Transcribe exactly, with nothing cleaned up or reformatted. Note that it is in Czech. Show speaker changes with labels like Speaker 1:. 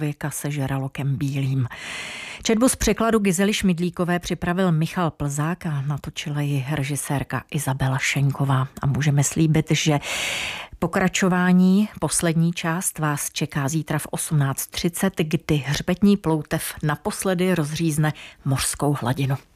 Speaker 1: Věka se žralokem bílým. Četbu z překladu Gizely Šmidlíkové připravil Michal Plzák a natočila ji režisérka Izabela Šenková. A můžeme slíbit, že pokračování, poslední část vás čeká zítra v osmnáct třicet, kdy hřbetní ploutev naposledy rozřízne mořskou hladinu.